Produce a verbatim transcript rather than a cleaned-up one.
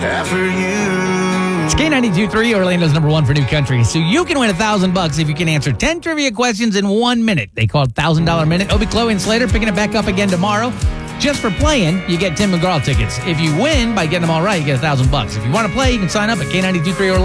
After you. It's K ninety-two point three, Orlando's number one for new country. So you can win a thousand bucks if you can answer ten trivia questions in one minute. They call it thousand dollar minute. Obie, Chloe, and Slater picking it back up again tomorrow. Just for playing, you get Tim McGraw tickets. If you win by getting them all right, you get a thousand bucks. If you want to play, you can sign up at K ninety-two point three Orlando.